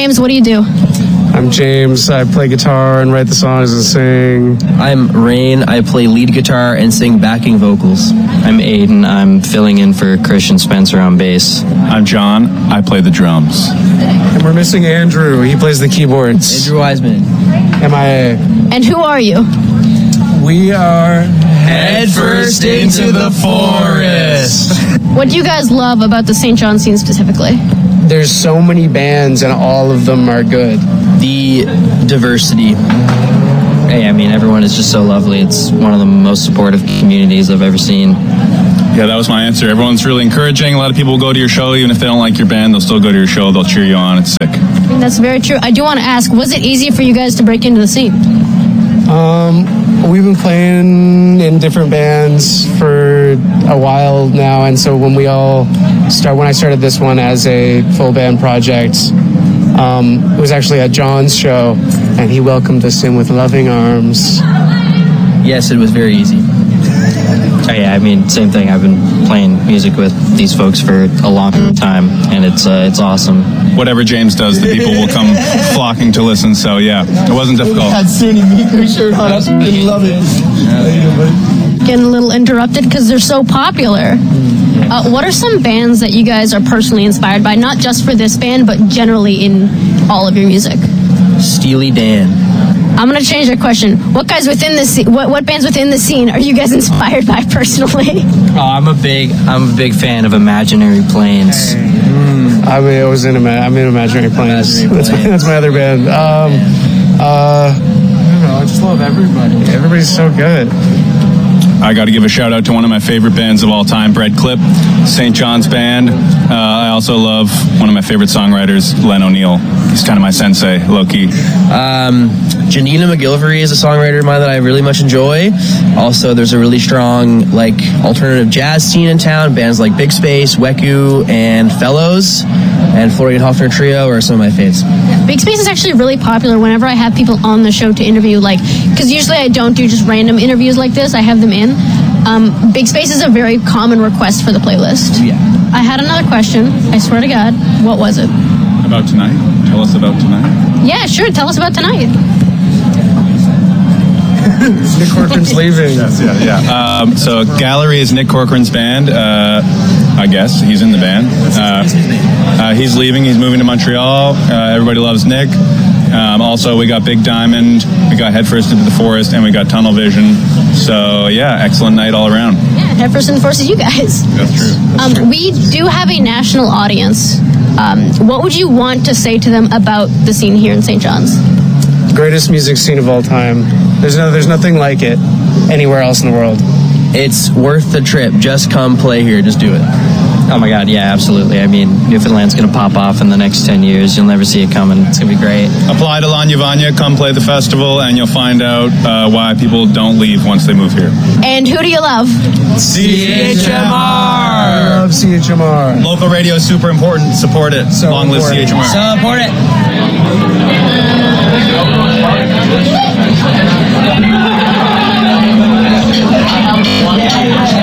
James. What do you do? I'm James. I play guitar and write the songs and sing. I'm Rain. I play lead guitar and sing backing vocals. I'm Aiden. I'm filling in for Christian Spencer on bass. I'm John. I play the drums. And we're missing Andrew. He plays the keyboards. Andrew Wiseman. MIA. And who are you? We are Head first into the forest. What do you guys love about the St. John scene specifically? There's so many bands and all of them are good. The diversity. Hey, I mean, everyone is just so lovely. It's one of the most supportive communities I've ever seen. Yeah, that was my answer. Everyone's really encouraging. A lot of people will go to your show. Even if they don't like your band, they'll still go to your show. They'll cheer you on. It's sick. I think that's very true. I do want to ask, was it easy for you guys to break into the scene? We've been playing in different bands for a while now, and so when I started this one as a full band project, it was actually at John's show, and he welcomed us in with loving arms. Yes, it was very easy. Oh, yeah, I mean, same thing. I've been playing music with these folks for a long time, and it's awesome. Whatever James does, the people will come flocking to listen. So, yeah, it wasn't difficult. We had Sunny Meeker shirt on. I love it. Getting a little interrupted because they're so popular. What are some bands that you guys are personally inspired by, not just for this band, but generally in all of your music? Steely Dan. I'm going to change the question. What guys within the scene, what bands within the scene are you guys inspired by personally? Oh, I'm a big fan of Imaginary Planes. I'm in Imaginary Planes. That's my other band. I don't know. I just love everybody. Everybody's so good. I got to give a shout out to one of my favorite bands of all time, Bread Clip, St. John's Band. I also love one of my favorite songwriters, Len O'Neill. He's kind of my sensei, low-key. Janina McGilvery is a songwriter of mine that I really much enjoy. Also, there's a really strong alternative jazz scene in town. Bands like Big Space, Weku, and Fellows, and Florian Hoffner Trio are some of my faves. Big Space is actually really popular whenever I have people on the show to interview, because usually I don't do just random interviews like this. I have them in. Big Space is a very common request for the playlist. Yeah. I had another question. I swear to God. What was it? About tonight? Tell us about tonight. Yeah, sure. Tell us about tonight. Nick Corcoran's leaving. Yes, yeah. So Gallery is Nick Corcoran's band. I guess he's in the band. He's leaving. He's moving to Montreal. Everybody loves Nick. Also, we got Big Diamond. We got Head First into the Forest, and we got Tunnel Vision. So yeah, excellent night all around. Yeah, Head First into the Forest is you guys. That's true. We do have a national audience. What would you want to say to them about the scene here in St. John's? Greatest music scene of all time. There's nothing like it anywhere else in the world. It's worth the trip. Just come play here. Just do it. Oh my God, yeah, absolutely. I mean, Newfoundland's going to pop off in the next 10 years. You'll never see it coming. It's going to be great. Apply to Lanya Vanya, come play the festival, and you'll find out why people don't leave once they move here. And who do you love? CHMR! I love CHMR. Local radio is super important. Support it. So Long live important. CHMR. Support it. Yeah.